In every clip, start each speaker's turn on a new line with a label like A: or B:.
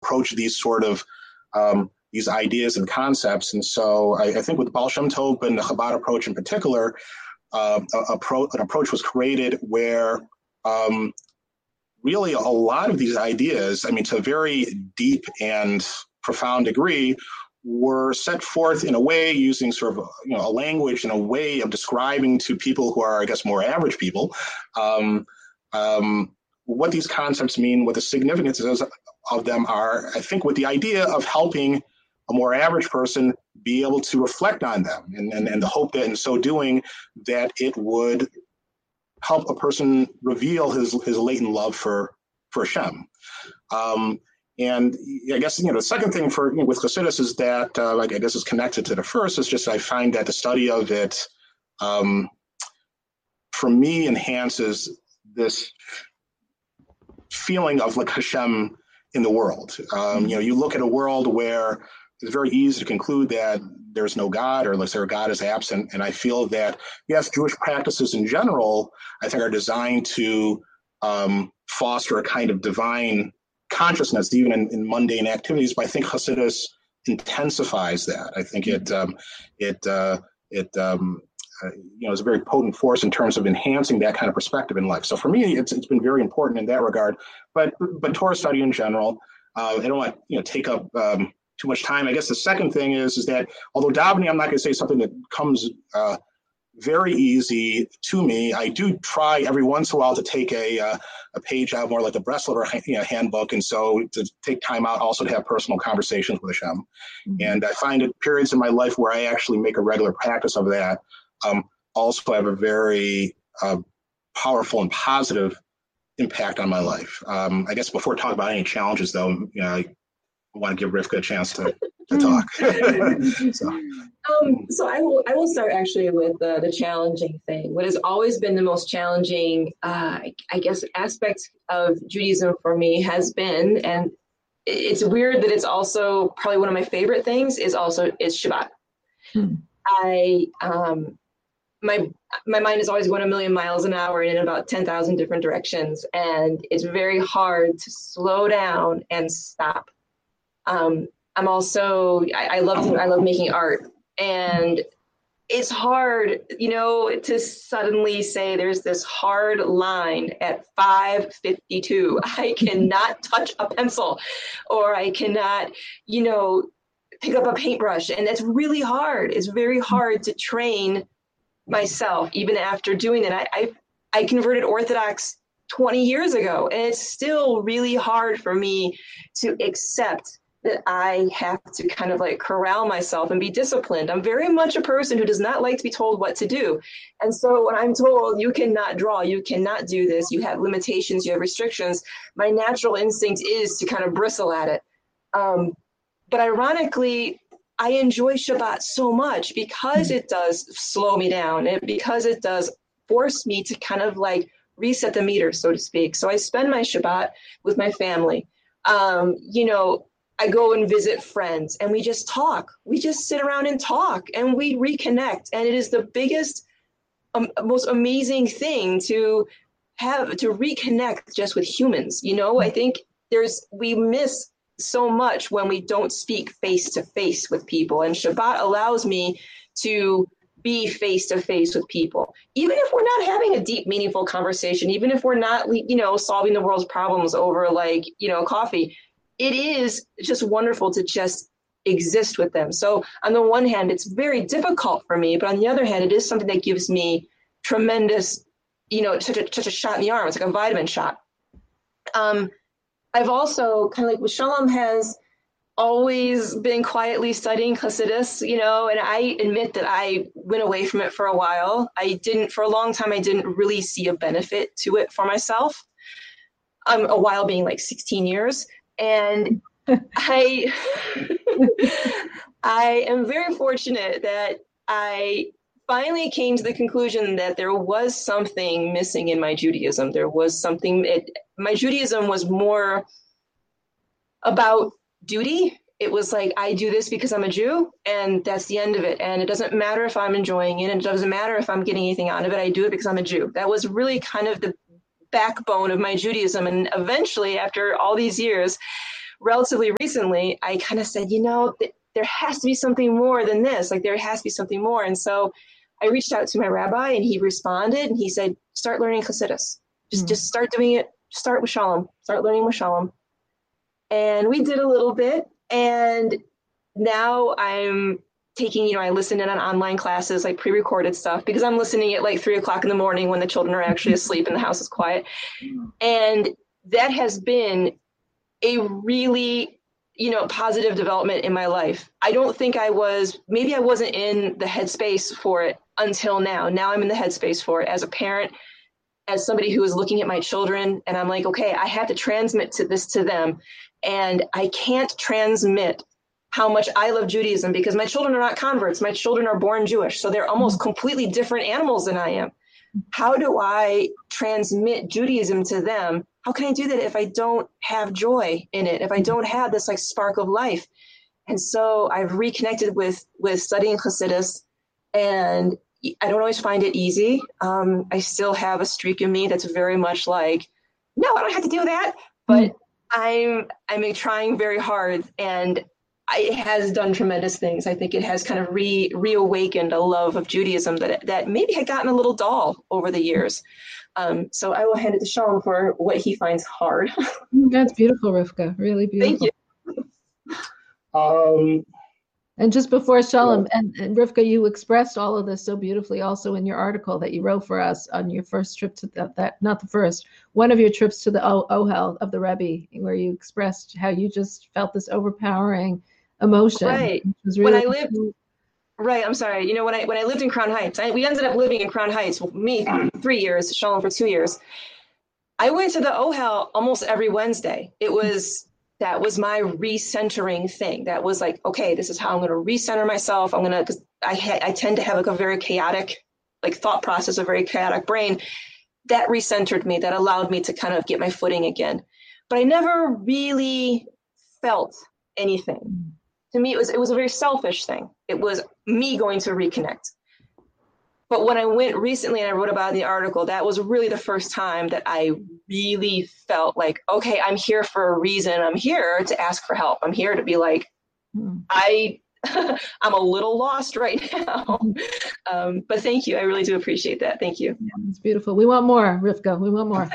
A: approach these sort of these ideas and concepts. And so I think with the Baal Shem Tov and the Chabad approach in particular, an approach was created where really a lot of these ideas, I mean, to a very deep and profound degree, were set forth in a way using sort of a language and a way of describing to people who are, I guess, more average people, what these concepts mean, what the significances of them are, I think with the idea of helping a more average person be able to reflect on them and the hope that in so doing that it would help a person reveal his latent love for Hashem. And I guess, the second thing with Chassidus is that, I guess is connected to the first, is just I find that the study of it, for me, enhances this feeling of like Hashem in the world. You look at a world where it's very easy to conclude that there's no God, or let's say God is absent. And I feel that, yes, Jewish practices in general, I think, are designed to foster a kind of divine consciousness, even in mundane activities. But I think Hasidus intensifies that. I think it is a very potent force in terms of enhancing that kind of perspective in life. So for me, it's been very important in that regard. But Torah study in general, I don't want to take up too much time. I guess the second thing is that although davening, I'm not going to say something that comes very easy to me. I do try every once in a while to take a page out more like the Breslover handbook, and so to take time out also to have personal conversations with Hashem. Mm-hmm. And I find it periods in my life where I actually make a regular practice of that also have a very powerful and positive impact on my life. I guess before talking about any challenges, though, I want to give Rivka a chance to talk.
B: So I will start actually with the challenging thing. What has always been the most challenging, I guess, aspect of Judaism for me has been, and it's weird that it's also probably one of my favorite things, is Shabbat. My mind is always going a million miles an hour and in about 10,000 different directions, and it's very hard to slow down and stop. I'm also, I love making art, and it's hard, to suddenly say there's this hard line at 5:52. I cannot touch a pencil, or I cannot, pick up a paintbrush. And it's really hard. It's very hard to train myself, even after doing that. I converted Orthodox 20 years ago, and it's still really hard for me to accept that I have to kind of like corral myself and be disciplined. I'm very much a person who does not like to be told what to do. And so when I'm told you cannot draw, you cannot do this, you have limitations, you have restrictions, my natural instinct is to kind of bristle at it. But ironically, I enjoy Shabbat so much because it does slow me down, and because it does force me to kind of like reset the meter, so to speak. So I spend my Shabbat with my family. I go and visit friends, and we just talk. We just sit around and talk, and we reconnect. And it is the biggest, most amazing thing to have, to reconnect just with humans. I think we miss so much when we don't speak face to face with people. And Shabbat allows me to be face to face with people, even if we're not having a deep, meaningful conversation, even if we're not, solving the world's problems over coffee. It is just wonderful to just exist with them. So on the one hand, it's very difficult for me, but on the other hand, it is something that gives me tremendous, such a shot in the arm. It's like a vitamin shot. I've also kind of like with Shalom has always been quietly studying Hasidus, and I admit that I went away from it for a while. For a long time, I didn't really see a benefit to it for myself. A while being like 16 years. And I am very fortunate that I finally came to the conclusion that there was something missing in my Judaism. There was something, my Judaism was more about duty. It was like, I do this because I'm a Jew, and that's the end of it. And it doesn't matter if I'm enjoying it, and it doesn't matter if I'm getting anything out of it. I do it because I'm a Jew. That was really kind of the backbone of my Judaism. And eventually, after all these years, relatively recently, I kind of said, there has to be something more than this. Like there has to be something more. And so I reached out to my rabbi, and he responded, and he said, start learning Chassidus. Just start doing it. Start with Shalom. Start learning with Shalom. And we did a little bit. And now I'm taking, I listen in on online classes, like pre-recorded stuff, because I'm listening at like 3:00 in the morning when the children are actually asleep and the house is quiet. And that has been a really, positive development in my life. I don't think maybe I wasn't in the headspace for it until now. Now I'm in the headspace for it as a parent, as somebody who is looking at my children, and I'm like, okay, I have to transmit this to them. And I can't transmit how much I love Judaism because my children are not converts. My children are born Jewish. So they're almost completely different animals than I am. How do I transmit Judaism to them? How can I do that if I don't have joy in it, if I don't have this like spark of life? And so I've reconnected with studying Chassidus, and I don't always find it easy. I still have a streak in me that's very much like, no, I don't have to do that. But I'm trying very hard, and it has done tremendous things. I think it has kind of reawakened a love of Judaism that maybe had gotten a little dull over the years. So I will hand it to Shalom for what he finds hard.
C: That's beautiful, Rivka. Really beautiful.
B: Thank you.
C: And just before Shalom, and Rivka, you expressed all of this so beautifully also in your article that you wrote for us on your first trip to one of your trips to the Ohel of the Rebbe, where you expressed how you just felt this overpowering emotion.
B: Right. Right. I'm sorry. When I lived in Crown Heights, we ended up living in Crown Heights, me 3 years, Shalom for 2 years. I went to the Ohel almost every Wednesday. That was my recentering thing. That was like, okay, this is how I'm going to recenter myself. Because I tend to have like a very chaotic, like thought process, a very chaotic brain. That recentered me. That allowed me to kind of get my footing again. But I never really felt anything. To me, it was a very selfish thing. It was me going to reconnect. But when I went recently and I wrote about it in the article, that was really the first time that I really felt like, okay, I'm here for a reason. I'm here to ask for help. I'm here to be like, I'm a little lost right now. But thank you. I really do appreciate that. Thank you.
C: Yeah, it's beautiful. We want more, Rivka. We want more.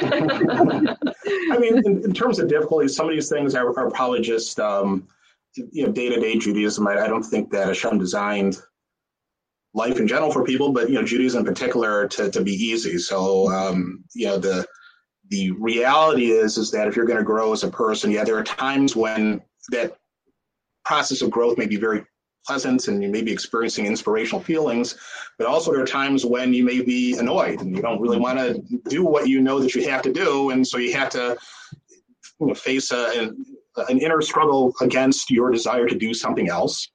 A: I mean, in terms of difficulties, some of these things are probably just, day-to-day Judaism. I don't think that Hashem designed life in general for people, but Judaism in particular to be easy. So the reality is that if you're going to grow as a person, there are times when that process of growth may be very pleasant and you may be experiencing inspirational feelings, but also there are times when you may be annoyed and you don't really want to do what you know that you have to do, and so you have to face an inner struggle against your desire to do something else.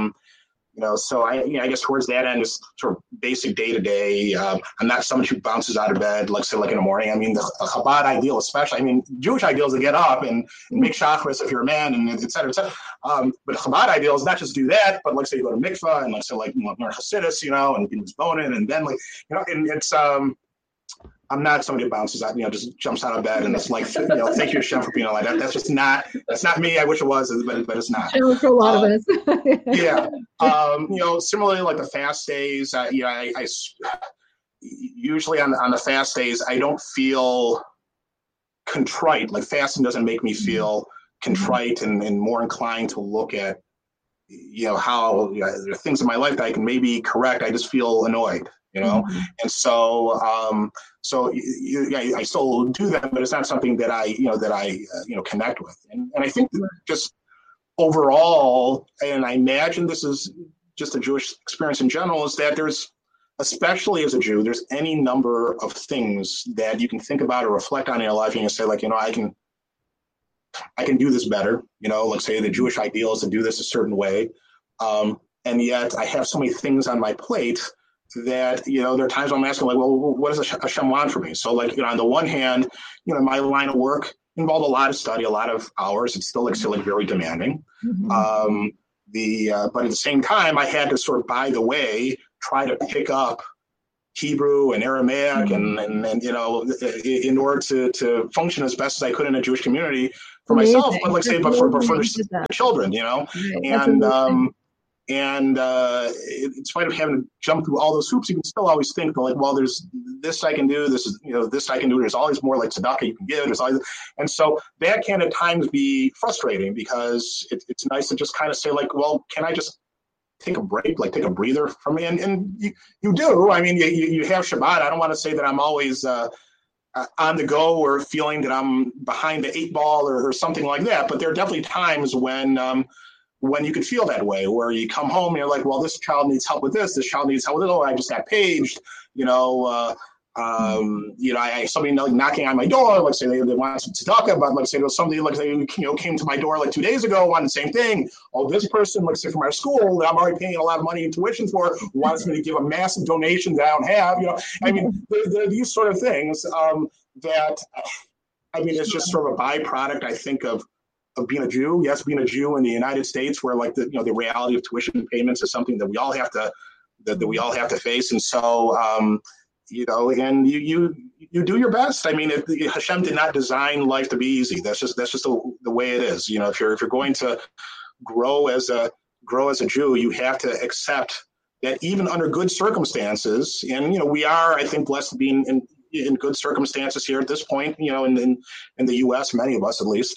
A: So I guess towards that end is sort of basic day to day. I'm not someone who bounces out of bed, like in the morning. I mean, the Chabad ideal, especially. I mean, Jewish ideal is to get up and make shachris if you're a man, and et cetera, et cetera. But Chabad ideal is not just do that, but you go to mikvah and learn Hasidus, and be Bonin, and then and it's. I'm not somebody who bounces out, just jumps out of bed and it's like, thank you, Hashem, for being like that. That's not me. I wish it was, but it's not.
C: For a lot of us.
A: Yeah. Similarly, like the fast days, I usually on the fast days, I don't feel contrite. Like fasting doesn't make me feel contrite and more inclined to look at, how there are things in my life that I can maybe correct. I just feel annoyed. And so, I still do that, but it's not something that I connect with. And I think just overall, and I imagine this is just a Jewish experience in general, is that there's, especially as a Jew, there's any number of things that you can think about or reflect on in your life, and you say, I can do this better. Say the Jewish ideal is to do this a certain way, and yet I have so many things on my plate that, there are times when I'm asking, what does Hashem want from me? So, on the one hand, my line of work involved a lot of study, a lot of hours. It's still very demanding. But at the same time, I had to sort of, by the way, try to pick up Hebrew and Aramaic and you know, in order to function as best as I could in a Jewish community for myself, but like say, but for the children, you know, right. And in spite of having to jump through all those hoops, you can still always think like, well, there's this I can do, this is, you know, this I can do. There's always more like tzedakah you can give. There's always, and so that can at times be frustrating because it's nice to just kind of say like, well, can I just take a break, like take a breather from me? And you do. I mean, you have Shabbat. I don't want to say that I'm always on the go or feeling that I'm behind the eight ball or something like that. But there are definitely times when you could feel that way, where you come home and you're like, well, this child needs help with this child needs help with it. Oh, I just got paged, you know, somebody like knocking on my door, like say they want some tzedakah, but like say there was somebody like they, you know, came to my door like 2 days ago, wanted the same thing. Oh, this person, like say from our school that I'm already paying a lot of money in tuition for, wants me to give a massive donation that I don't have, you know. I mean, there are these sort of things that, I mean, it's just sort of a byproduct, I think, of being a Jew. Yes, being a Jew in the United States, where like the reality of tuition payments is something that we all have to face, and so you know, and you do your best. I mean, Hashem did not design life to be easy. That's just the way it is. You know, if you're going to grow as a Jew, you have to accept that even under good circumstances, and you know, we are, I think, blessed to be in good circumstances here at this point. You know, in the U.S., many of us at least.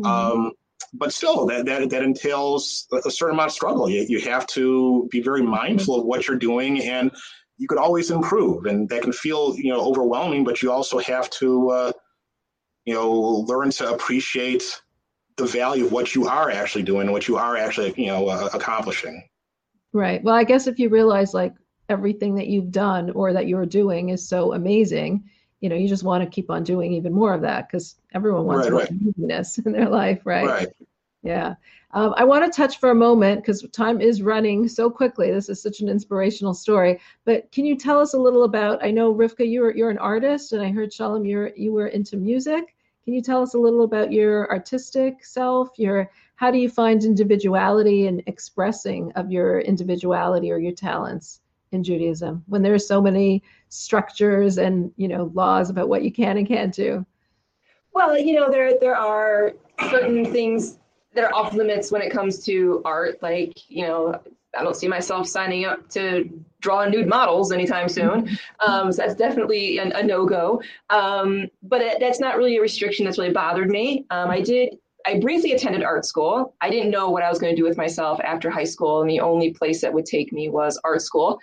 A: But still, that entails a certain amount of struggle. You have to be very mindful of what you're doing, and you could always improve, and that can feel, you know, overwhelming. But you also have to, you know, learn to appreciate the value of what you are actually doing, what you are actually, you know, accomplishing.
C: Right. Well, I guess if you realize like everything that you've done or that you're doing is so amazing, you know, you just want to keep on doing even more of that because everyone wants happiness in their life, right?
A: Right.
C: Yeah. I want to touch for a moment because time is running so quickly. This is such an inspirational story. But can you tell us a little about? I know Rivka, you're an artist, and I heard Shalom, you were into music. Can you tell us a little about your artistic self? How do you find individuality and expressing of your individuality or your talents in Judaism when there are so many structures and, you know, laws about what you can and can't do?
B: Well, you know, there are certain things that are off limits when it comes to art. Like, you know, I don't see myself signing up to draw nude models anytime soon. So that's definitely a no-go. But that's not really a restriction that's really bothered me. I briefly attended art school. I didn't know what I was going to do with myself after high school, and the only place that would take me was art school.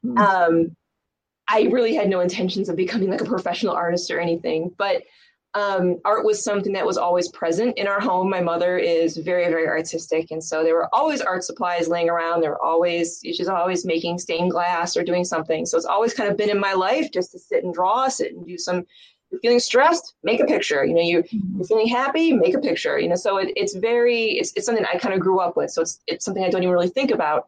B: I really had no intentions of becoming like a professional artist or anything, but art was something that was always present in our home. My mother is very, very artistic, and so there were always art supplies laying around. She's always making stained glass or doing something. So it's always kind of been in my life just to sit and draw, sit and do some. You're feeling stressed, make a picture. You know, you're feeling happy, make a picture. You know, so it's something I kind of grew up with. So it's something I don't even really think about.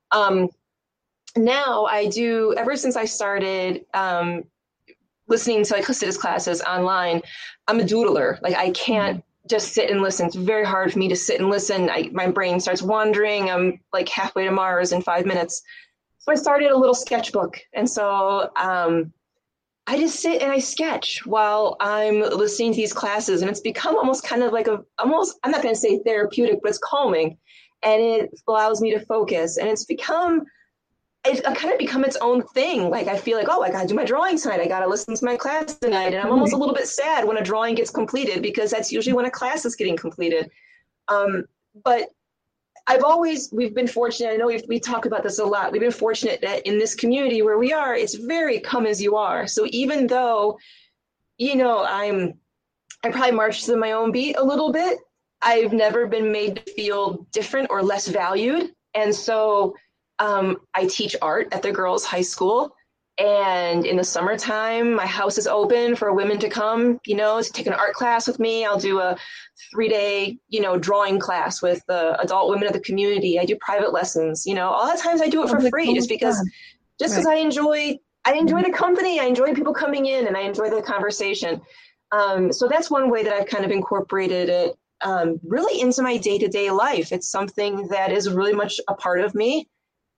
B: Now I do, ever since I started listening to like Hasidus classes online, I'm a doodler. Like I can't just sit and listen. It's very hard for me to sit and listen. My brain starts wandering. I'm like halfway to Mars in 5 minutes. So I started a little sketchbook. And so I just sit and I sketch while I'm listening to these classes. And it's become almost kind of like I'm not going to say therapeutic, but it's calming. And it allows me to focus. And it's kind of become its own thing. Like I feel like, oh, I got to do my drawing tonight. I got to listen to my class tonight. And I'm almost a little bit sad when a drawing gets completed because that's usually when a class is getting completed. But we've been fortunate. I know we talk about this a lot. We've been fortunate that in this community where we are, it's very come as you are. So even though, you know, I probably march to my own beat a little bit, I've never been made to feel different or less valued. And so I teach art at the girls' high school. And in the summertime, my house is open for women to come, you know, to take an art class with me. I'll do a 3-day, you know, drawing class with the adult women of the community. I do private lessons, you know, a lot of times I do it for free just because I enjoy the company. I enjoy people coming in and I enjoy the conversation. So that's one way that I've kind of incorporated it really into my day-to-day life. It's something that is really much a part of me.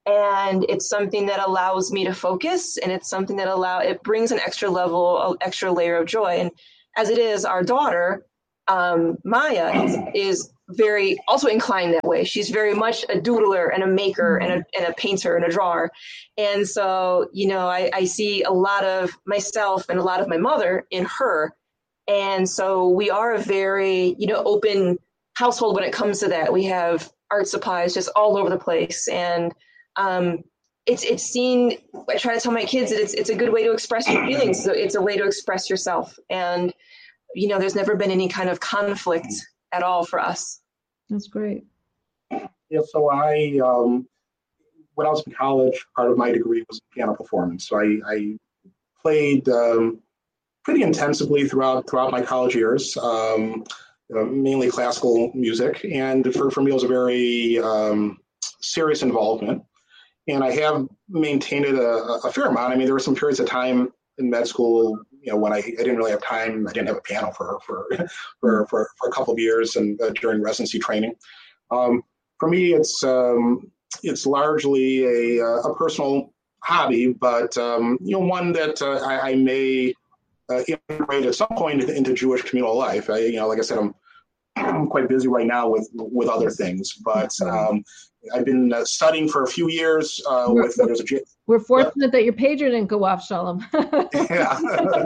B: And it's something that allows me to focus, and it's something that it brings an extra layer of joy. And as it is, our daughter, Maya, is very also inclined that way. She's very much a doodler and a maker and a painter and a drawer. And so, I see a lot of myself and a lot of my mother in her. And so we are a very, open household when it comes to that. We have art supplies just all over the place. And it's seen, I try to tell my kids that it's a good way to express your feelings. So it's a way to express yourself. And, there's never been any kind of conflict at all for us.
C: That's great.
A: Yeah, so when I was in college, part of my degree was piano performance. So I played pretty intensively throughout my college years, mainly classical music. And for me, it was a very serious involvement. And I have maintained it a fair amount. I mean, there were some periods of time in med school, when I didn't really have time. I didn't have a piano for a couple of years and during residency training. For me, it's largely a personal hobby, but one that I may integrate at some point into Jewish communal life. Like I said, I'm quite busy right now with other things, but I've been studying for a few years.
C: We're fortunate that your pager didn't go off, Shalom.
A: Yeah.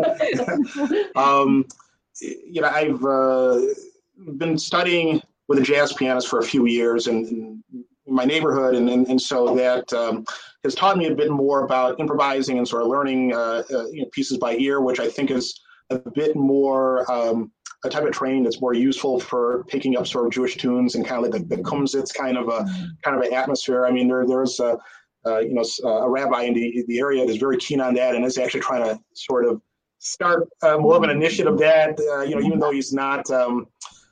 A: I've been studying with a jazz pianist for a few years in my neighborhood, and so that has taught me a bit more about improvising and sort of learning pieces by ear, which I think is a bit more a type of training that's more useful for picking up sort of Jewish tunes and kind of like the kumsitz kind of an atmosphere. I mean, there's a rabbi in the area that's very keen on that and is actually trying to sort of start more of an initiative that even though he's not a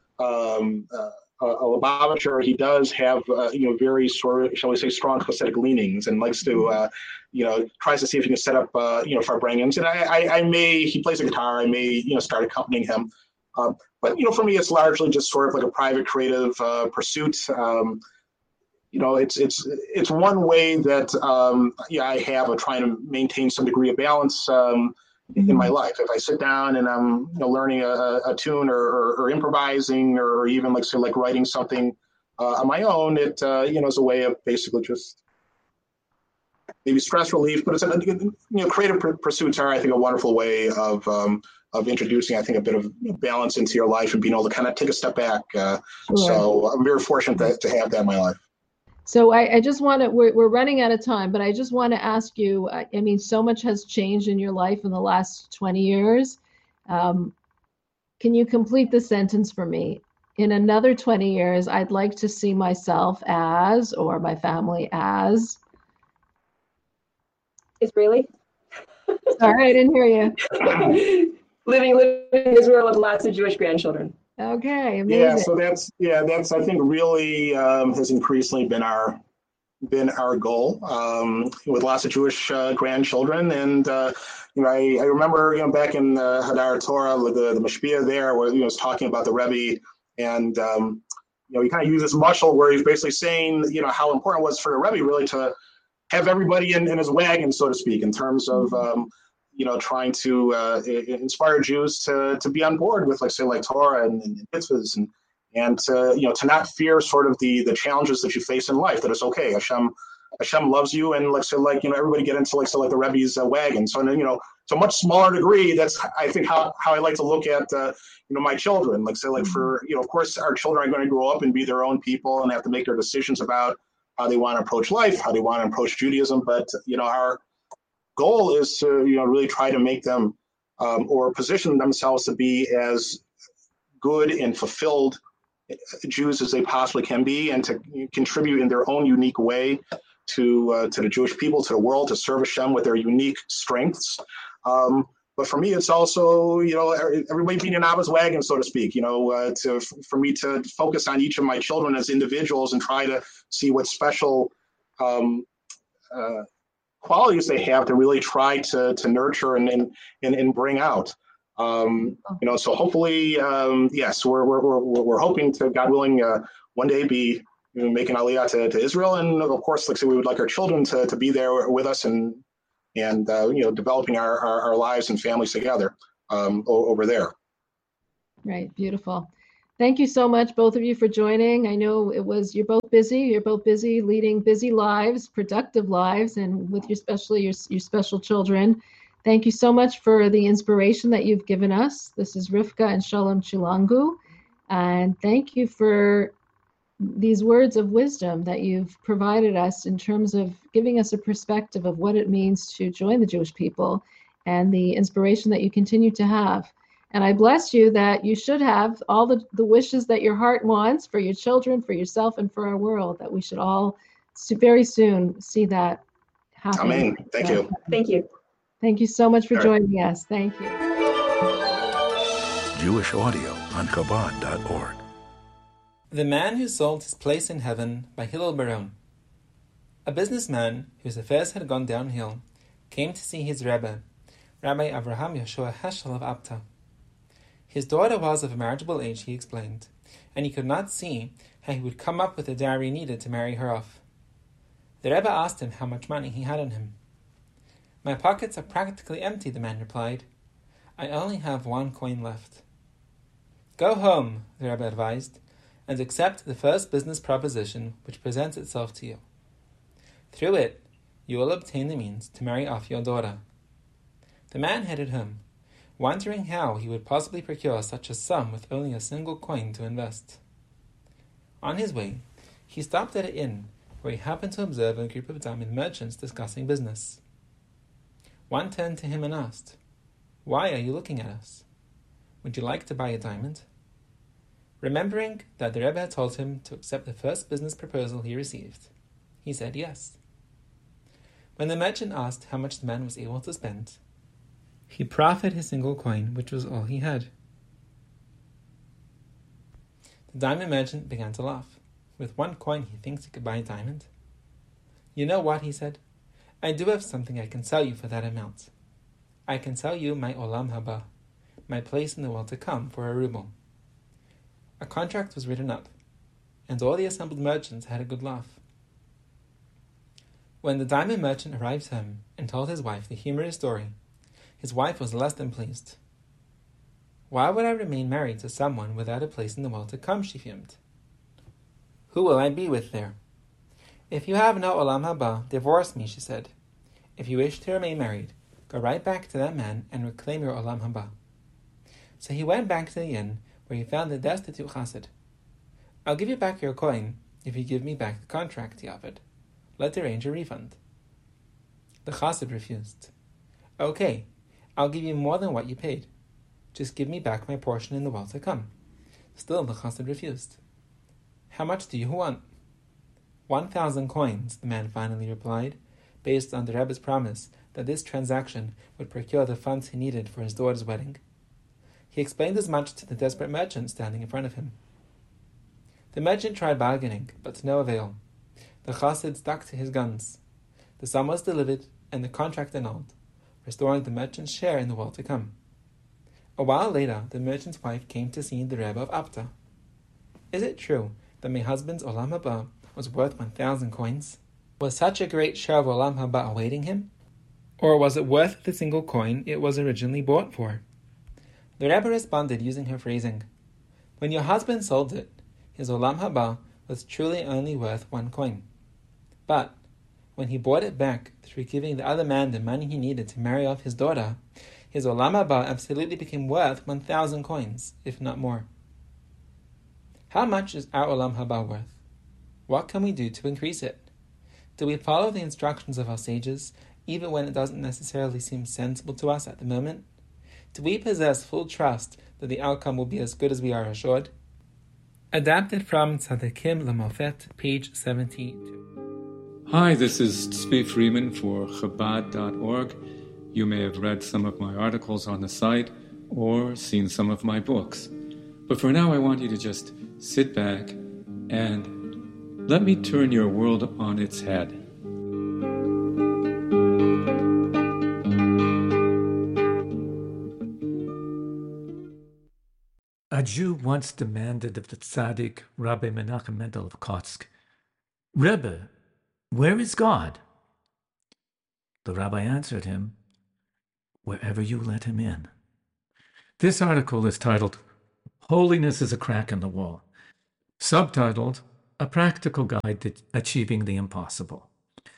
A: Lubavitcher, he does have very sort of, shall we say, strong Hasidic leanings and likes to tries to see if he can set up farbrengens. And he plays the guitar. I may start accompanying him. But for me, it's largely just sort of like a private creative pursuit. It's one way that I have of trying to maintain some degree of balance in my life. If I sit down and I'm learning a tune or improvising or even like writing something on my own, it is a way of basically just maybe stress relief. But it's creative pursuits are, I think, a wonderful way of introducing, I think, a bit of balance into your life and being able to kind of take a step back. Sure. So I'm very fortunate to have that in my life.
C: So I just want to, we're running out of time, but I just want to ask you, I mean, so much has changed in your life in the last 20 years. Can you complete the sentence for me? In another 20 years, I'd like to see myself as, or my family as.
B: Israeli.
C: Sorry, I didn't hear you.
B: Living in Israel with lots of Jewish grandchildren.
C: Okay, amazing.
A: Yeah, so that's I think really has increasingly been our goal with lots of Jewish grandchildren. And I remember back in Hadar Torah with the Mashpia there, where he was talking about the Rebbe, and he kind of used this mushal where he's basically saying how important it was for the Rebbe really to have everybody in his wagon, so to speak, in terms of trying to inspire Jews to be on board with, like Torah and mitzvahs, and to not fear sort of the challenges that you face in life. That it's okay. Hashem loves you, and everybody get into the Rebbe's wagon. So to a much smaller degree, that's I think how I like to look at my children. For of course our children are going to grow up and be their own people and have to make their decisions about how they want to approach life, how they want to approach Judaism. But our goal is to really try to make them or position themselves to be as good and fulfilled Jews as they possibly can be, and to contribute in their own unique way to the Jewish people, to the world, to serve Hashem with their unique strengths. But for me, it's also everybody being in Abba's wagon, so to speak. For me to focus on each of my children as individuals and try to see what special qualities they have to really try to nurture and bring out. So hopefully, yes, we're hoping to, God willing, one day be making Aliyah to Israel, and of course, like I said, we would like our children to be there with us and developing our lives and families together over there.
C: Right, beautiful. Thank you so much, both of you, for joining. I know you're both busy. You're both busy leading busy lives, productive lives, and with especially your special children. Thank you so much for the inspiration that you've given us. This is Rivka and Shalom Chilangu, and thank you for these words of wisdom that you've provided us in terms of giving us a perspective of what it means to join the Jewish people and the inspiration that you continue to have. And I bless you that you should have all the wishes that your heart wants for your children, for yourself, and for our world, that we should all very soon see that happen.
A: Amen. Thank you.
B: Thank you.
C: Thank you so much for joining us. Thank you.
D: Jewish audio on Chabad.org.
E: The Man Who Sold His Place in Heaven by Hillel Baron. A businessman whose affairs had gone downhill came to see his Rebbe, Rabbi Avraham Yeshua Heschel of Apta. His daughter was of a marriageable age, he explained, and he could not see how he would come up with the dowry needed to marry her off. The Rebbe asked him how much money he had on him. "My pockets are practically empty," the man replied. "I only have 1 coin left." "Go home," the Rebbe advised, "and accept the first business proposition which presents itself to you. Through it, you will obtain the means to marry off your daughter." The man headed home, wondering how he would possibly procure such a sum with only a single coin to invest. On his way, he stopped at an inn where he happened to observe a group of diamond merchants discussing business. One turned to him and asked, "Why are you looking at us? Would you like to buy a diamond?" Remembering that the Rebbe had told him to accept the first business proposal he received, he said yes. When the merchant asked how much the man was able to spend, he proffered his single coin, which was all he had. The diamond merchant began to laugh. With 1 coin he thinks he could buy a diamond? "You know what?" he said. "I do have something I can sell you for that amount. I can sell you my Olam Haba, my place in the world to come, for a ruble." A contract was written up, and all the assembled merchants had a good laugh. When the diamond merchant arrived home and told his wife the humorous story, his wife was less than pleased. "Why would I remain married to someone without a place in the world to come?" she fumed. "Who will I be with there? If you have no Olam Haba, divorce me," she said. "If you wish to remain married, go right back to that man and reclaim your Olam Haba." So he went back to the inn, where he found the destitute chassid. "I'll give you back your coin if you give me back the contract," he offered. "Let's arrange a refund." The chassid refused. "Okay, I'll give you more than what you paid. Just give me back my portion in the world to come." Still the chassid refused. "How much do you want?" 1,000 coins, the man finally replied, based on the Rebbe's promise that this transaction would procure the funds he needed for his daughter's wedding. He explained as much to the desperate merchant standing in front of him. The merchant tried bargaining, but to no avail. The chassid stuck to his guns. The sum was delivered and the contract annulled, restoring the merchant's share in the world to come. A while later, the merchant's wife came to see the Rebbe of Apta. "Is it true that my husband's Olam Haba was worth 1,000 coins? Was such a great share of Olam Haba awaiting him? Or was it worth the single coin it was originally bought for?" The Rebbe responded using her phrasing. "When your husband sold it, his Olam Haba was truly only worth 1 coin. But when he bought it back through giving the other man the money he needed to marry off his daughter, his Olam Haba absolutely became worth 1,000 coins, if not more." How much is our Olam Haba worth? What can we do to increase it? Do we follow the instructions of our sages, even when it doesn't necessarily seem sensible to us at the moment? Do we possess full trust that the outcome will be as good as we are assured? Adapted from Tzadikim L'Mofet, page 72.
F: Hi, this is Tzvi Freeman for Chabad.org. You may have read some of my articles on the site or seen some of my books. But for now, I want you to just sit back and let me turn your world on its head.
G: A Jew once demanded of the tzaddik Rabbi Menachem Mendel of Kotsk Rebbe, where is God? The rabbi answered him, wherever you let him in. This article is titled, Holiness is a Crack in the Wall, subtitled, A Practical Guide to Achieving the Impossible.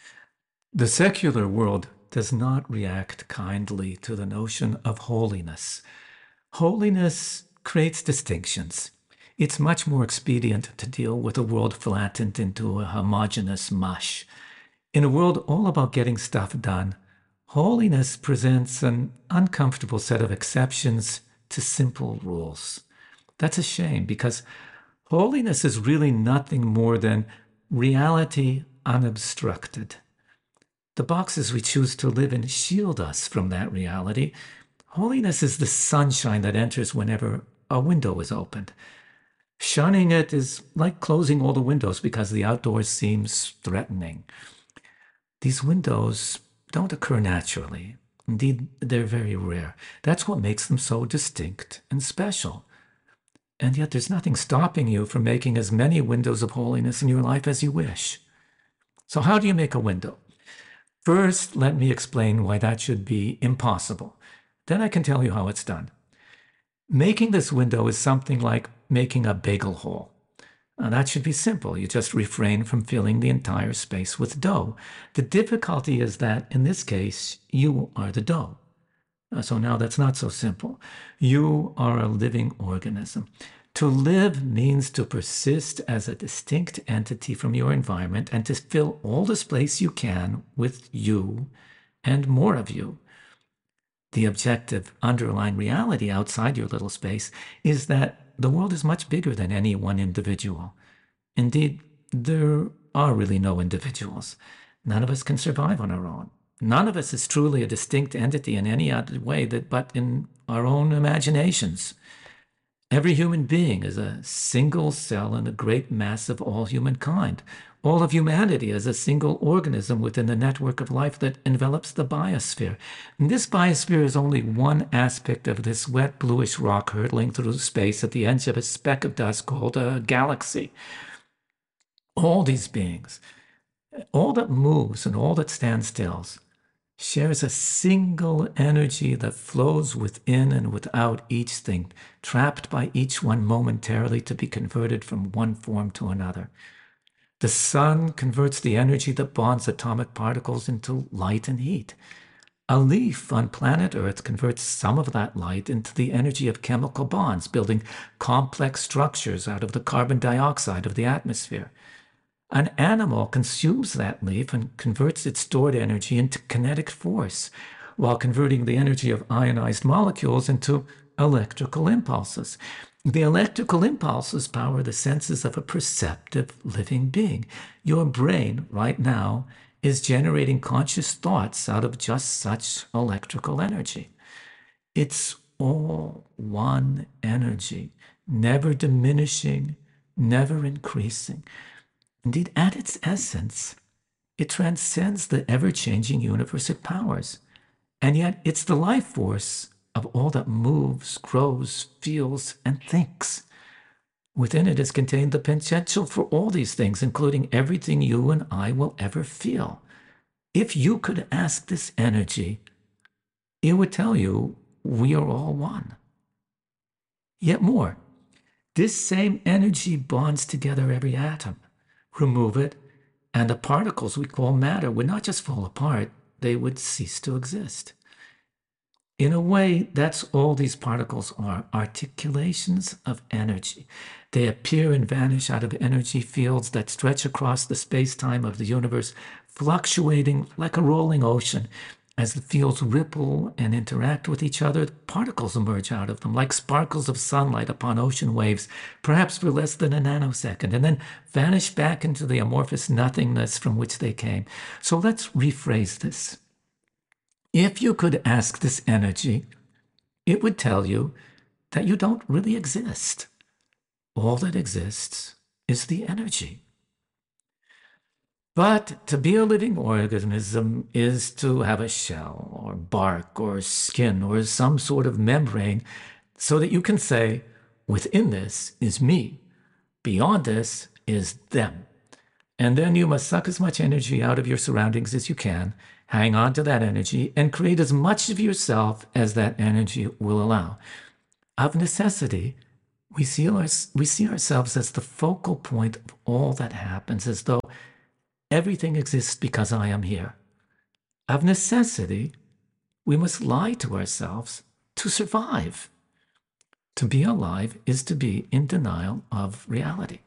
G: The secular world does not react kindly to the notion of holiness. Holiness creates distinctions. It's much more expedient to deal with a world flattened into a homogeneous mush. In a world all about getting stuff done, holiness presents an uncomfortable set of exceptions to simple rules. That's a shame, because holiness is really nothing more than reality unobstructed. The boxes we choose to live in shield us from that reality. Holiness is the sunshine that enters whenever a window is opened. Shunning it is like closing all the windows because the outdoors seems threatening. These windows don't occur naturally. Indeed, they're very rare. That's what makes them so distinct and special. And yet there's nothing stopping you from making as many windows of holiness in your life as you wish. So how do you make a window? First, let me explain why that should be impossible. Then I can tell you how it's done. Making this window is something like making a bagel hole. Now, that should be simple. You just refrain from filling the entire space with dough. The difficulty is that, in this case, you are the dough. So now that's not so simple. You are a living organism. To live means to persist as a distinct entity from your environment and to fill all the space you can with you and more of you. The objective underlying reality outside your little space is that the world is much bigger than any one individual. Indeed, there are really no individuals. None of us can survive on our own. None of us is truly a distinct entity in any other way but in our own imaginations. Every human being is a single cell in the great mass of all humankind. All of humanity is a single organism within the network of life that envelops the biosphere. And this biosphere is only one aspect of this wet bluish rock hurtling through space at the edge of a speck of dust called a galaxy. All these beings, all that moves and all that stands still, shares a single energy that flows within and without each thing, trapped by each one momentarily to be converted from one form to another. The sun converts the energy that bonds atomic particles into light and heat. A leaf on planet Earth converts some of that light into the energy of chemical bonds, building complex structures out of the carbon dioxide of the atmosphere. An animal consumes that leaf and converts its stored energy into kinetic force, while converting the energy of ionized molecules into electrical impulses. The electrical impulses power the senses of a perceptive living being. Your brain, right now, is generating conscious thoughts out of just such electrical energy. It's all one energy, never diminishing, never increasing. Indeed, at its essence, it transcends the ever-changing universe it powers. And yet it's the life force of all that moves, grows, feels, and thinks. Within it is contained the potential for all these things, including everything you and I will ever feel. If you could ask this energy, it would tell you we are all one. Yet more, this same energy bonds together every atom. Remove it, and the particles we call matter would not just fall apart, they would cease to exist. In a way, that's all these particles are, articulations of energy. They appear and vanish out of energy fields that stretch across the space-time of the universe, fluctuating like a rolling ocean. As the fields ripple and interact with each other, particles emerge out of them like sparkles of sunlight upon ocean waves, perhaps for less than a nanosecond, and then vanish back into the amorphous nothingness from which they came. So let's rephrase this. If you could ask this energy, it would tell you that you don't really exist. All that exists is the energy. But to be a living organism is to have a shell or bark or skin or some sort of membrane so that you can say, within this is me, beyond this is them. And then you must suck as much energy out of your surroundings as you can, hang on to that energy, and create as much of yourself as that energy will allow. Of necessity, we see ourselves as the focal point of all that happens, as though everything exists because I am here. Of necessity, we must lie to ourselves to survive. To be alive is to be in denial of reality.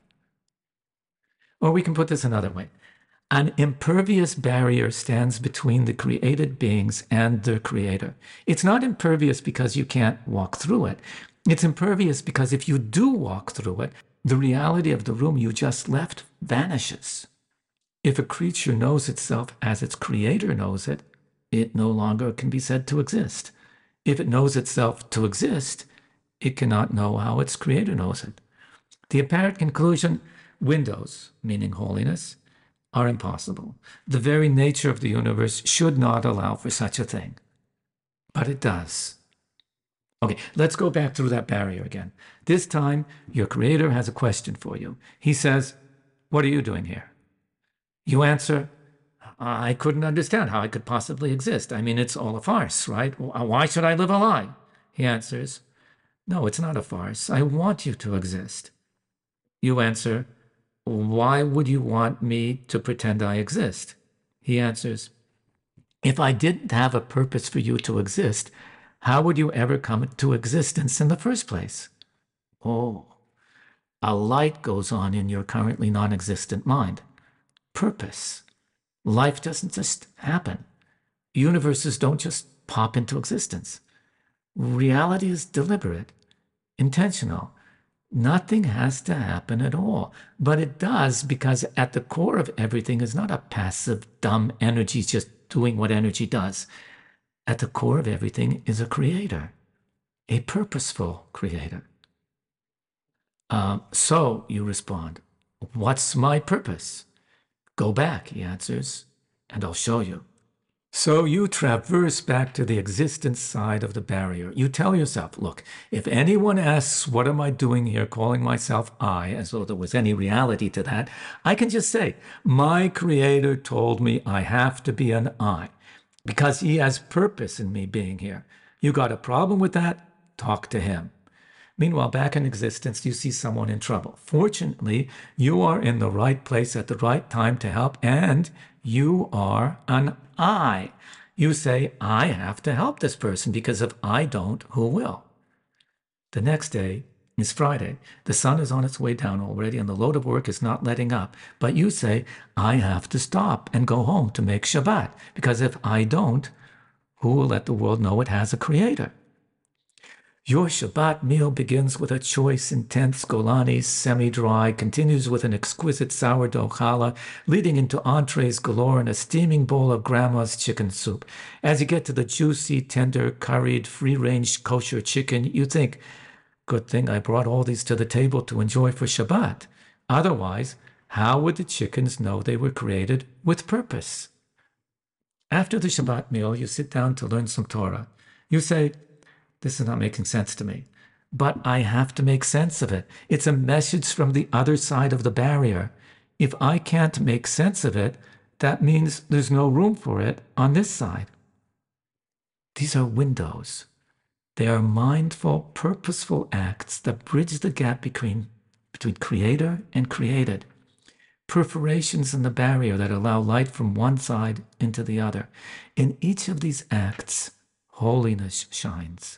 G: Or we can put this another way. An impervious barrier stands between the created beings and the Creator. It's not impervious because you can't walk through it. It's impervious because if you do walk through it, the reality of the room you just left vanishes. If a creature knows itself as its Creator knows it, it no longer can be said to exist. If it knows itself to exist, it cannot know how its Creator knows it. The apparent conclusion, windows, meaning holiness, are impossible. The very nature of the universe should not allow for such a thing. But it does. Okay, let's go back through that barrier again. This time, your Creator has a question for you. He says, "What are you doing here?" You answer, "I couldn't understand how I could possibly exist. I mean, it's all a farce, right? Why should I live a lie?" He answers, "No, it's not a farce. I want you to exist." You answer, "Why would you want me to pretend I exist?" He answers, "If I didn't have a purpose for you to exist, how would you ever come to existence in the first place?" Oh, a light goes on in your currently non-existent mind. Purpose. Life doesn't just happen. Universes don't just pop into existence. Reality is deliberate, intentional. Nothing has to happen at all, but it does because at the core of everything is not a passive, dumb energy just doing what energy does. At the core of everything is a Creator, a purposeful Creator. So you respond, "What's my purpose?" "Go back," he answers, "and I'll show you." So you traverse back to the existence side of the barrier. You tell yourself, look, if anyone asks, what am I doing here, calling myself I, as though there was any reality to that, I can just say, my Creator told me I have to be an I, because he has purpose in me being here. You got a problem with that? Talk to him. Meanwhile, back in existence, you see someone in trouble. Fortunately, you are in the right place at the right time to help, and you are an I. You say, I have to help this person because if I don't, who will? The next day is Friday. The sun is on its way down already, and the load of work is not letting up. But you say, I have to stop and go home to make Shabbat, because if I don't, who will let the world know it has a Creator? Your Shabbat meal begins with a choice, intense Golani semi-dry, continues with an exquisite sourdough challah, leading into entrees galore and a steaming bowl of grandma's chicken soup. As you get to the juicy, tender, curried, free-range kosher chicken, you think, good thing I brought all these to the table to enjoy for Shabbat. Otherwise, how would the chickens know they were created with purpose? After the Shabbat meal, you sit down to learn some Torah. You say, this is not making sense to me, but I have to make sense of it. It's a message from the other side of the barrier. If I can't make sense of it, that means there's no room for it on this side. These are windows. They are mindful, purposeful acts that bridge the gap between Creator and created. Perforations in the barrier that allow light from one side into the other. In each of these acts, holiness shines.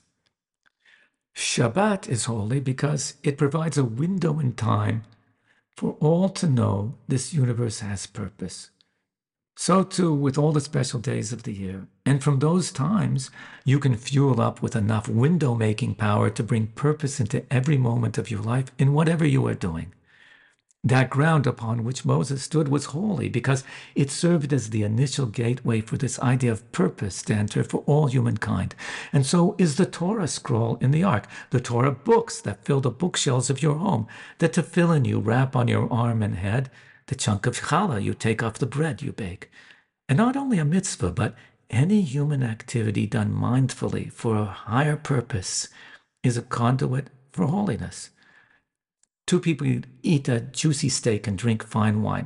G: Shabbat is holy because it provides a window in time for all to know this universe has purpose. So too with all the special days of the year. And from those times, you can fuel up with enough window-making power to bring purpose into every moment of your life in whatever you are doing. That ground upon which Moses stood was holy because it served as the initial gateway for this idea of purpose to enter for all humankind. And so is the Torah scroll in the Ark, the Torah books that fill the bookshelves of your home, the tefillin you wrap on your arm and head, the chunk of challah you take off the bread you bake. And not only a mitzvah, but any human activity done mindfully for a higher purpose is a conduit for holiness. Two people eat a juicy steak and drink fine wine.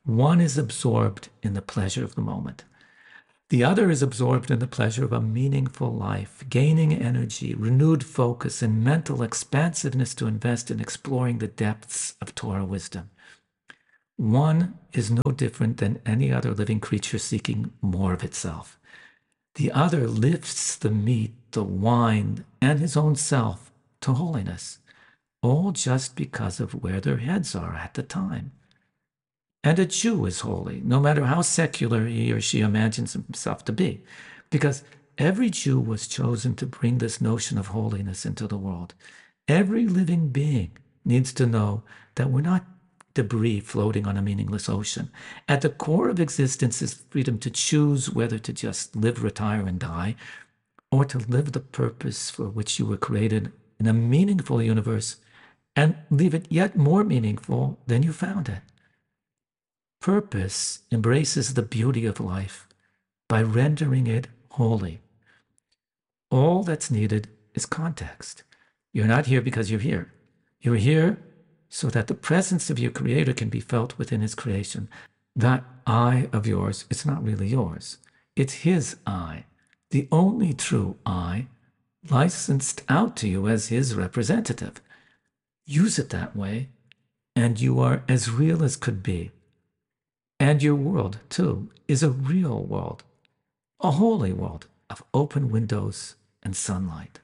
G: One is absorbed in the pleasure of the moment. The other is absorbed in the pleasure of a meaningful life, gaining energy, renewed focus, and mental expansiveness to invest in exploring the depths of Torah wisdom. One is no different than any other living creature seeking more of itself. The other lifts the meat, the wine, and his own self to holiness, all just because of where their heads are at the time. And a Jew is holy, no matter how secular he or she imagines himself to be, because every Jew was chosen to bring this notion of holiness into the world. Every living being needs to know that we're not debris floating on a meaningless ocean. At the core of existence is freedom to choose whether to just live, retire, and die, or to live the purpose for which you were created in a meaningful universe and leave it yet more meaningful than you found it. Purpose embraces the beauty of life by rendering it holy. All that's needed is context. You're not here because you're here. You're here so that the presence of your Creator can be felt within His creation. That I of yours, it's not really yours. It's His I, the only true I, licensed out to you as His representative. Use it that way, and you are as real as could be. And your world, too, is a real world, a holy world of open windows and sunlight.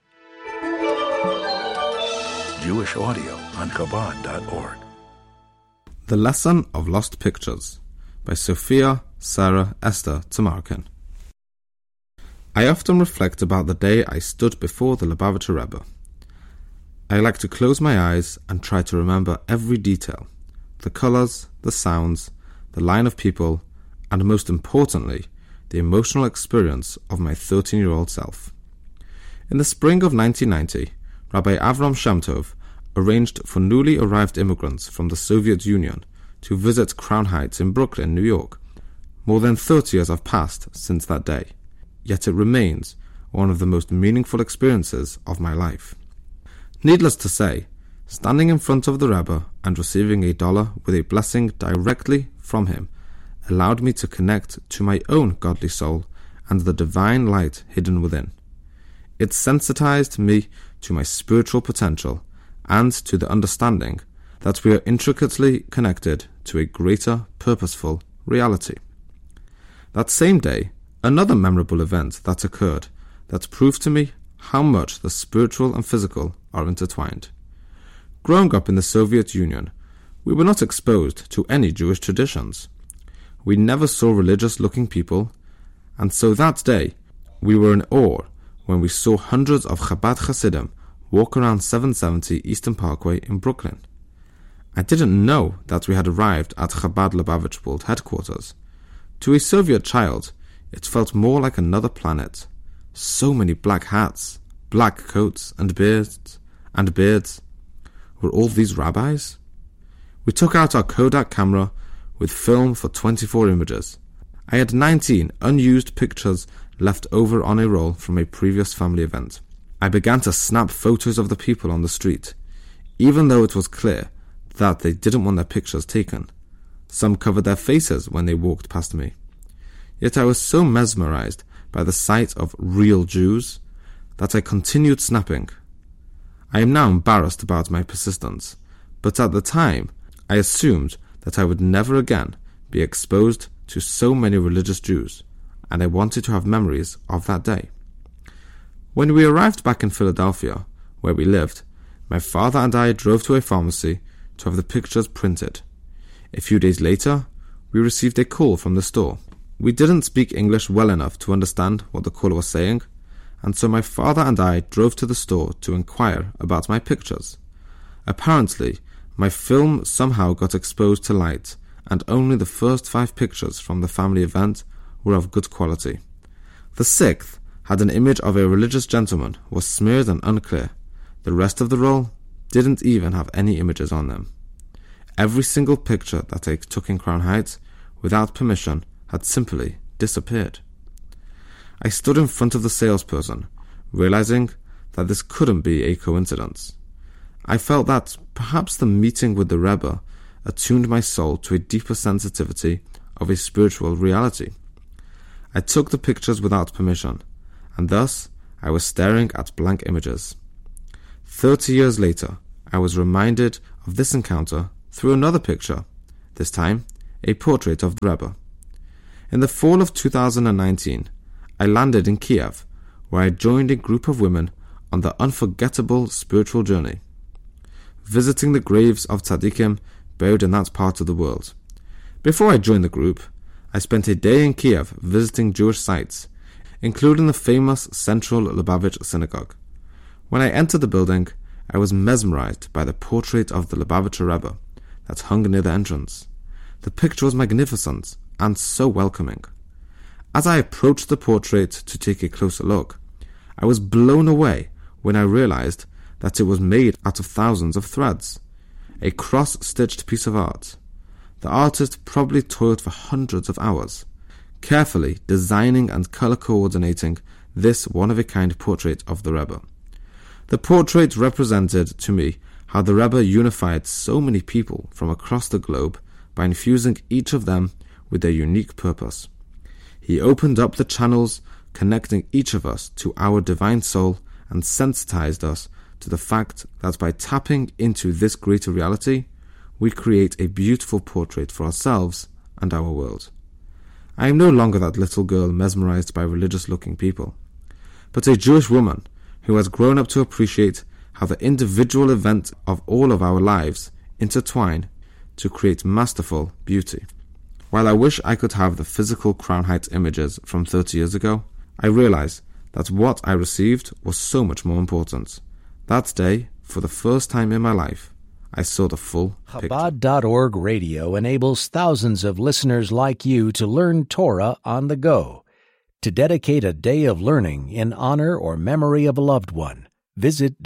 D: Jewish audio on Chabad.org.
H: The Lesson of Lost Pictures by Sophia Sarah Esther Tamarkin. I often reflect about the day I stood before the Lubavitcher Rebbe. I like to close my eyes and try to remember every detail, the colors, the sounds, the line of people, and most importantly, the emotional experience of my 13-year-old self. In the spring of 1990, Rabbi Avram Shem Tov arranged for newly arrived immigrants from the Soviet Union to visit Crown Heights in Brooklyn, New York. More than 30 years have passed since that day, yet it remains one of the most meaningful experiences of my life. Needless to say, standing in front of the Rebbe and receiving $1 with a blessing directly from him allowed me to connect to my own godly soul and the divine light hidden within. It sensitized me to my spiritual potential and to the understanding that we are intricately connected to a greater, purposeful reality. That same day, another memorable event that occurred that proved to me how much the spiritual and physical are intertwined. Growing up in the Soviet Union, we were not exposed to any Jewish traditions. We never saw religious-looking people, and so that day we were in awe when we saw hundreds of Chabad Hasidim walk around 770 Eastern Parkway in Brooklyn. I didn't know that we had arrived at Chabad Lubavitch World Headquarters. To a Soviet child, it felt more like another planet. So many black hats, black coats and beards. Were all these rabbis? We took out our Kodak camera with film for 24 images. I had 19 unused pictures left over on a roll from a previous family event. I began to snap photos of the people on the street, even though it was clear that they didn't want their pictures taken. Some covered their faces when they walked past me. Yet I was so mesmerized by the sight of real Jews that I continued snapping. I am now embarrassed about my persistence, but at the time I assumed that I would never again be exposed to so many religious Jews, and I wanted to have memories of that day. When we arrived back in Philadelphia, where we lived, my father and I drove to a pharmacy to have the pictures printed. A few days later, we received a call from the store. We didn't speak English well enough to understand what the caller was saying, and so my father and I drove to the store to inquire about my pictures. Apparently, my film somehow got exposed to light, and only the first 5 pictures from the family event were of good quality. The 6th had an image of a religious gentleman, was smeared and unclear. The rest of the roll didn't even have any images on them. Every single picture that I took in Crown Heights, without permission, had simply disappeared. I stood in front of the salesperson, realizing that this couldn't be a coincidence. I felt that perhaps the meeting with the Rebbe attuned my soul to a deeper sensitivity of a spiritual reality. I took the pictures without permission, and thus I was staring at blank images. 30 years later, I was reminded of this encounter through another picture, this time a portrait of the Rebbe. In the fall of 2019, I landed in Kiev, where I joined a group of women on the unforgettable spiritual journey, visiting the graves of tzaddikim buried in that part of the world. Before I joined the group, I spent a day in Kiev visiting Jewish sites, including the famous Central Lubavitch Synagogue. When I entered the building, I was mesmerized by the portrait of the Lubavitcher Rebbe that hung near the entrance. The picture was magnificent and so welcoming. As I approached the portrait to take a closer look, I was blown away when I realized that it was made out of thousands of threads, a cross-stitched piece of art. The artist probably toiled for hundreds of hours, carefully designing and color coordinating this one-of-a-kind portrait of the Rebbe. The portrait represented to me how the Rebbe unified so many people from across the globe by infusing each of them with their unique purpose. He opened up the channels connecting each of us to our divine soul and sensitized us to the fact that by tapping into this greater reality, we create a beautiful portrait for ourselves and our world. I am no longer that little girl mesmerized by religious-looking people, but a Jewish woman who has grown up to appreciate how the individual events of all of our lives intertwine to create masterful beauty. While I wish I could have the physical Crown Heights images from 30 years ago, I realize that what I received was so much more important. That day, for the first time in my life, I saw the full picture.
I: Chabad.org radio enables thousands of listeners like you to learn Torah on the go. To dedicate a day of learning in honor or memory of a loved one, visit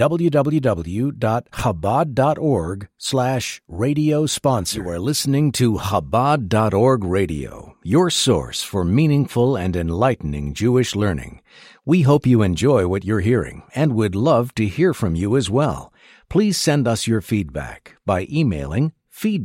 I: www.chabad.org/radio sponsor. You are listening to Chabad.org radio, your source for meaningful and enlightening Jewish learning. We hope you enjoy what you're hearing and would love to hear from you as well. Please send us your feedback by emailing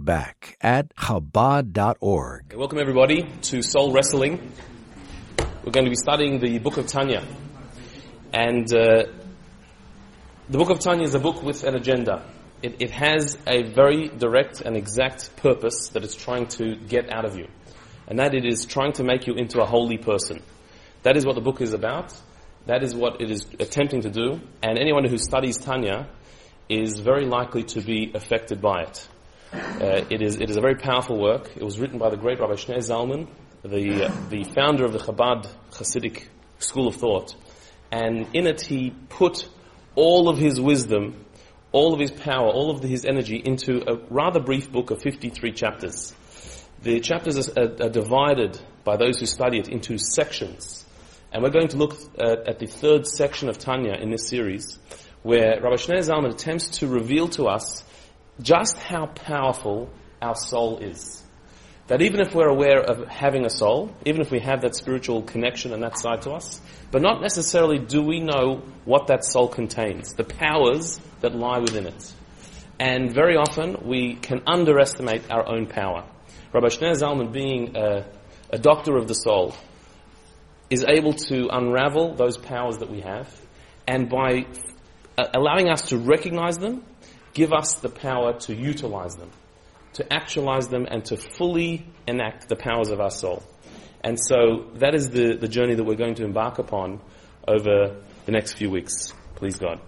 I: feedback@chabad.org.
J: Welcome everybody to Soul Wrestling. We're going to be studying the Book of Tanya. And the Book of Tanya is a book with an agenda. It has a very direct and exact purpose that it's trying to get out of you. And that it is trying to make you into a holy person. That is what the book is about. That is what it is attempting to do. And anyone who studies Tanya is very likely to be affected by it. It is a very powerful work. It was written by the great Rabbi Shneur Zalman, the founder of the Chabad Hasidic school of thought. And in it he put all of his wisdom, all of his power, all of his energy into a rather brief book of 53 chapters. The chapters are divided by those who study it into sections. And we're going to look at the third section of Tanya in this series, where Rabbi Shneur Zalman attempts to reveal to us just how powerful our soul is. That even if we're aware of having a soul, even if we have that spiritual connection and that side to us, but not necessarily do we know what that soul contains, the powers that lie within it. And very often we can underestimate our own power. Rabbi Shneur Zalman, being a doctor of the soul, is able to unravel those powers that we have, and by allowing us to recognize them, give us the power to utilize them, to actualize them, and to fully enact the powers of our soul. And so that is the journey that we're going to embark upon over the next few weeks, please God.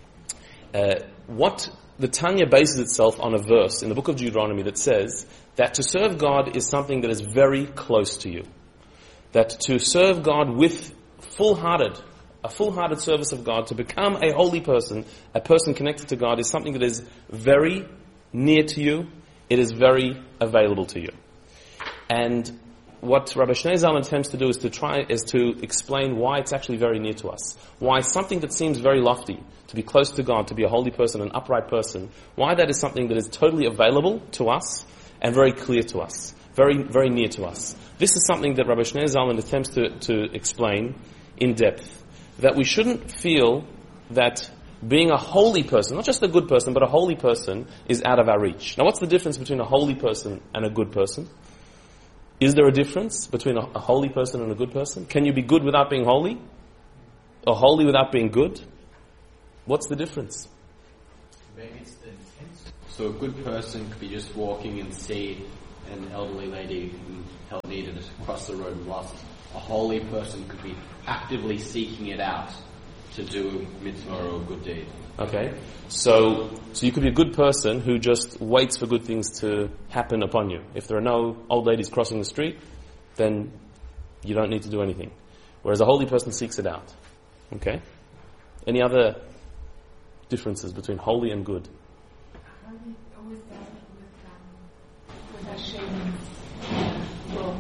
J: What the Tanya bases itself on a verse in the book of Deuteronomy that says that to serve God is something that is very close to you. That to serve God with a full-hearted service of God, to become a holy person, a person connected to God, is something that is very near to you. It is very available to you. And what Rabbi Shneur Zalman attempts to do is to explain why it's actually very near to us. Why something that seems very lofty, to be close to God, to be a holy person, an upright person, why that is something that is totally available to us and very clear to us, very, very near to us. This is something that Rabbi Shneur Zalman attempts to explain in depth. That we shouldn't feel that being a holy person, not just a good person, but a holy person, is out of our reach. Now, what's the difference between a holy person and a good person? Is there a difference between a holy person and a good person? Can you be good without being holy? Or holy without being good? What's the difference?
K: Maybe it's the intent. So a good person could be just walking and see an elderly lady in help needed across the road, whilst a holy person could be actively seeking it out to do a mitzvah or a good deed.
J: Okay, so you could be a good person who just waits for good things to happen upon you. If there are no old ladies crossing the street, then you don't need to do anything. Whereas a holy person seeks it out. Okay? Any other differences between holy and good?
L: Holy always does it with Hashem's will,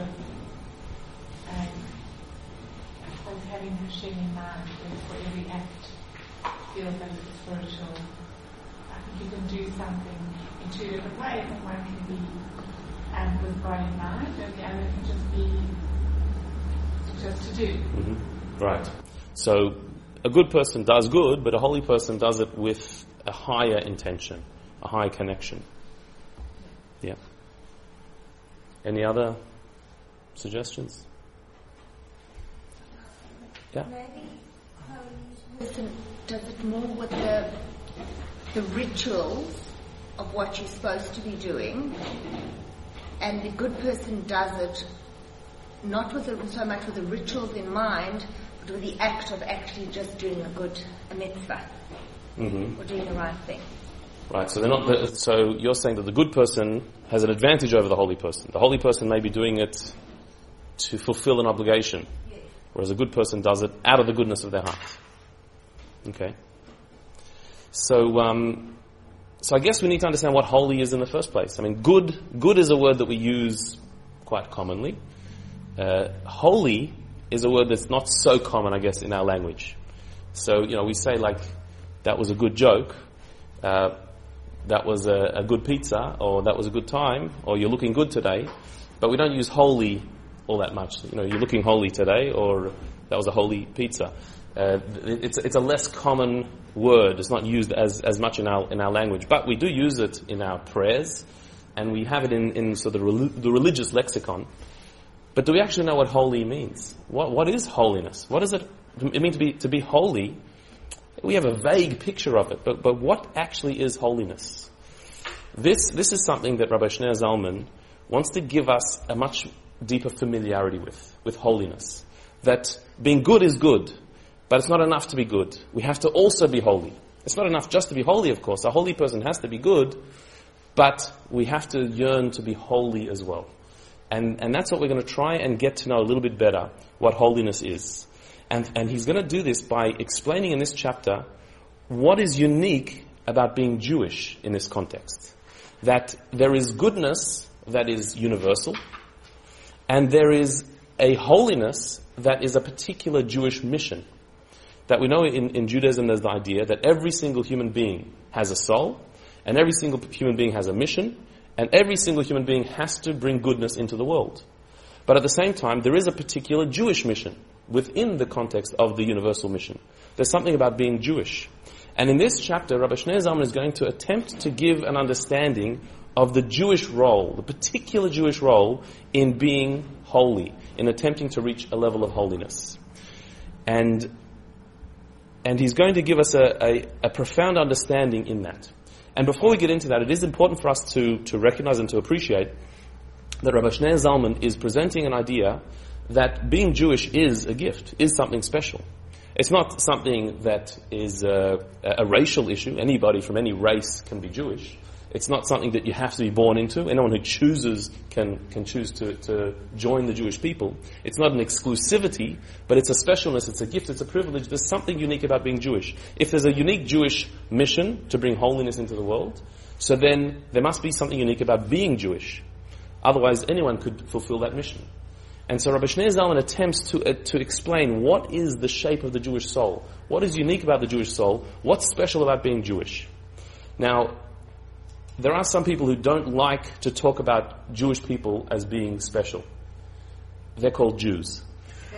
L: and I suppose having Hashem in mind for every act feels like it's spiritual. I think you can do something in two different ways, and one can be with God in mind, and the other can just to do.
J: Mm-hmm. Right. So a good person does good, but a holy person does it with a higher intention, a higher connection. Yeah. Any other suggestions? Yeah.
M: Maybe holy person does it more with the rituals of what you're supposed to be doing, and the good person does it not with so much with the rituals in mind, but with the act of actually just doing a mitzvah, or doing the right thing.
J: Right. So they're not. So you're saying that the good person has an advantage over the holy person. The holy person may be doing it to fulfill an obligation, whereas a good person does it out of the goodness of their heart. Okay. So I guess we need to understand what holy is in the first place. I mean, good is a word that we use quite commonly. Holy is a word that's not so common, I guess, in our language. So, we say like, that was a good joke, that was a good pizza, or that was a good time, or you're looking good today, but we don't use holy all that much. You're looking holy today, or that was a holy pizza. It's a less common word. It's not used as much in our language, but we do use it in our prayers, and we have it in sort of the religious lexicon. But do we actually know what holy means? What is holiness? What does it mean to be holy? We have a vague picture of it, but what actually is holiness? This is something that Rabbi Shneur Zalman wants to give us a much deeper familiarity with holiness. That being good is good, but it's not enough to be good. We have to also be holy. It's not enough just to be holy, of course. A holy person has to be good, but we have to yearn to be holy as well. And that's what we're going to try and get to know a little bit better, what holiness is. And he's going to do this by explaining in this chapter what is unique about being Jewish in this context. That there is goodness that is universal, and there is a holiness that is a particular Jewish mission. That we know in Judaism there's the idea that every single human being has a soul, and every single human being has a mission, and every single human being has to bring goodness into the world. But at the same time, there is a particular Jewish mission within the context of the universal mission. There's something about being Jewish. And in this chapter, Rabbi Shneur Zalman is going to attempt to give an understanding of the Jewish role, the particular Jewish role in being holy, in attempting to reach a level of holiness. And he's going to give us a profound understanding in that. And before we get into that, it is important for us to recognize and to appreciate that Rabbi Shneur Zalman is presenting an idea that being Jewish is a gift, is something special. It's not something that is a racial issue. Anybody from any race can be Jewish. It's not something that you have to be born into. Anyone who chooses can choose to join the Jewish people. It's not an exclusivity, but it's a specialness, it's a gift, it's a privilege. There's something unique about being Jewish. If there's a unique Jewish mission to bring holiness into the world, so then there must be something unique about being Jewish. Otherwise, anyone could fulfill that mission. And so Rabbi Shneur Zalman attempts to explain what is the shape of the Jewish soul. What is unique about the Jewish soul? What's special about being Jewish? Now, there are some people who don't like to talk about Jewish people as being special. They're called Jews.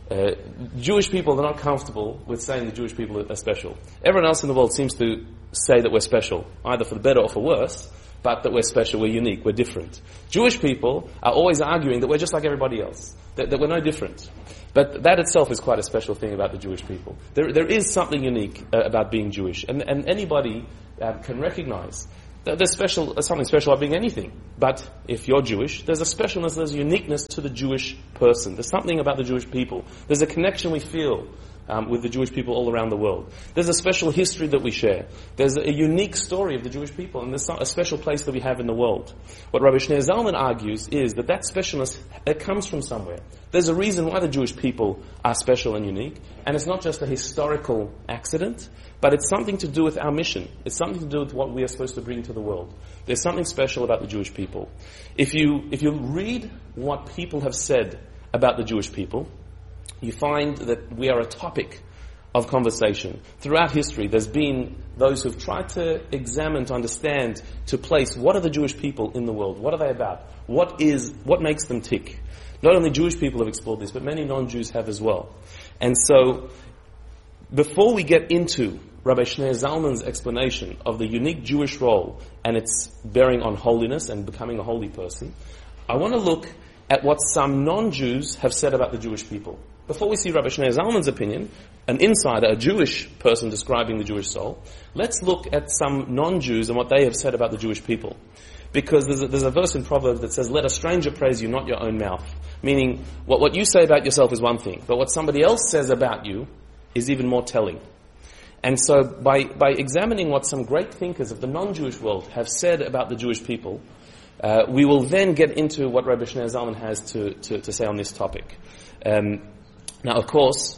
J: Jewish people are not comfortable with saying the Jewish people are special. Everyone else in the world seems to say that we're special, either for the better or for worse, but that we're special, we're unique, we're different. Jewish people are always arguing that we're just like everybody else, that we're no different. But that itself is quite a special thing about the Jewish people. There is something unique about being Jewish, and anybody can recognize that there's something special about being anything. But if you're Jewish, there's a specialness, there's a uniqueness to the Jewish person. There's something about the Jewish people. There's a connection we feel with the Jewish people all around the world. There's a special history that we share. There's a unique story of the Jewish people, and there's a special place that we have in the world. What Rabbi Shneur Zalman argues is that specialness, it comes from somewhere. There's a reason why the Jewish people are special and unique, and it's not just a historical accident, but it's something to do with our mission. It's something to do with what we are supposed to bring to the world. There's something special about the Jewish people. If you read what people have said about the Jewish people, you find that we are a topic of conversation. Throughout history, there's been those who've tried to examine, to understand, to place what are the Jewish people in the world? What are they about? What makes them tick? Not only Jewish people have explored this, but many non-Jews have as well. And so, before we get into Rabbi Shneur Zalman's explanation of the unique Jewish role and its bearing on holiness and becoming a holy person, I want to look at what some non-Jews have said about the Jewish people. Before we see Rabbi Shneur Zalman's opinion, an insider, a Jewish person describing the Jewish soul, let's look at some non-Jews and what they have said about the Jewish people. Because there's a verse in Proverbs that says, "Let a stranger praise you, not your own mouth." Meaning, what you say about yourself is one thing, but what somebody else says about you is even more telling. And so, by examining what some great thinkers of the non-Jewish world have said about the Jewish people, we will then get into what Rabbi Shneur Zalman has to say on this topic. Now, of course,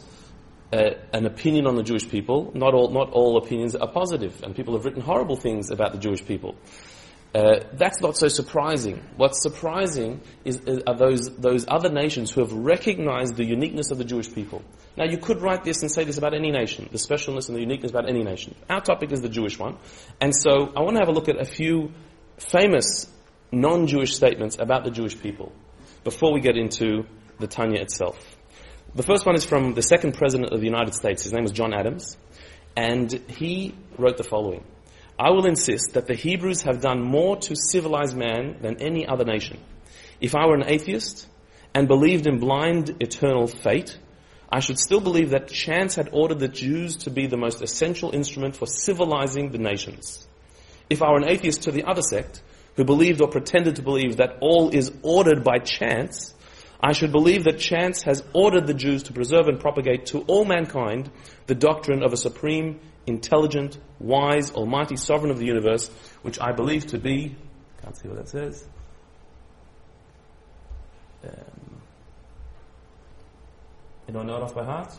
J: an opinion on the Jewish people, not all opinions are positive, and people have written horrible things about the Jewish people. That's not so surprising. What's surprising are those other nations who have recognized the uniqueness of the Jewish people. Now, you could write this and say this about any nation, the specialness and the uniqueness about any nation. Our topic is the Jewish one. And so I want to have a look at a few famous non-Jewish statements about the Jewish people before we get into the Tanya itself. The first one is from the second president of the United States. His name was John Adams. And he wrote the following: "I will insist that the Hebrews have done more to civilize man than any other nation. If I were an atheist and believed in blind eternal fate, I should still believe that chance had ordered the Jews to be the most essential instrument for civilizing the nations. If I were an atheist to the other sect, who believed or pretended to believe that all is ordered by chance, I should believe that chance has ordered the Jews to preserve and propagate to all mankind the doctrine of a supreme, intelligent, wise, almighty sovereign of the universe, which I believe to be," can't see what that says, anyone know it off by heart?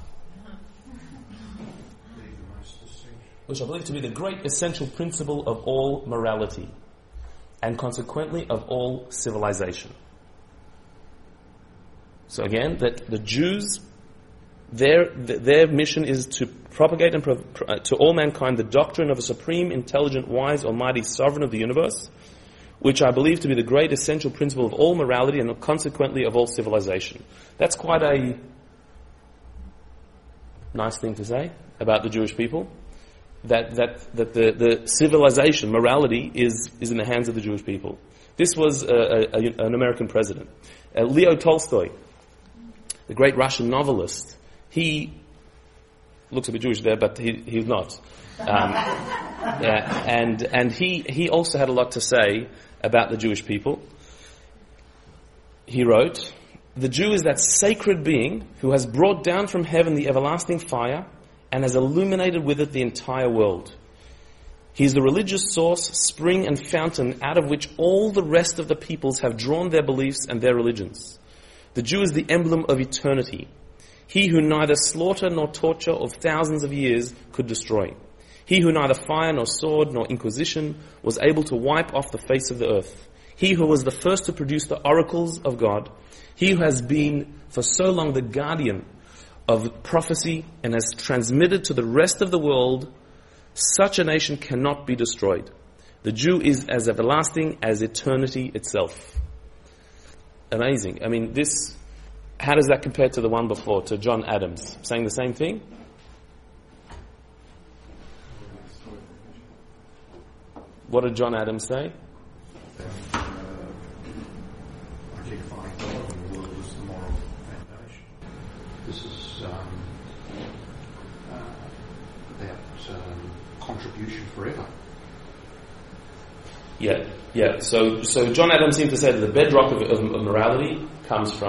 J: "Which I believe to be the great essential principle of all morality, and consequently of all civilization." So again, that the Jews, their mission is to propagate and to all mankind the doctrine of a supreme, intelligent, wise, almighty sovereign of the universe, which I believe to be the great essential principle of all morality and consequently of all civilization. That's quite a nice thing to say about the Jewish people. That the civilization, morality, is in the hands of the Jewish people. This was an American president. Leo Tolstoy, the great Russian novelist, he looks a bit Jewish there, but he's not. And he also had a lot to say about the Jewish people. He wrote, "The Jew is that sacred being who has brought down from heaven the everlasting fire and has illuminated with it the entire world. He is the religious source, spring and fountain out of which all the rest of the peoples have drawn their beliefs and their religions. The Jew is the emblem of eternity. He who neither slaughter nor torture of thousands of years could destroy. He who neither fire nor sword nor inquisition was able to wipe off the face of the earth. He who was the first to produce the oracles of God. He who has been for so long the guardian of prophecy and has transmitted to the rest of the world. Such a nation cannot be destroyed. The Jew is as everlasting as eternity itself." Amazing. I mean, How does that compare to the one before, to John Adams? Saying the same thing? What did John Adams say?
N: Identifying God in the world as the moral foundation. This is about contribution forever.
J: Yeah. So John Adams seemed to say that the bedrock of morality comes from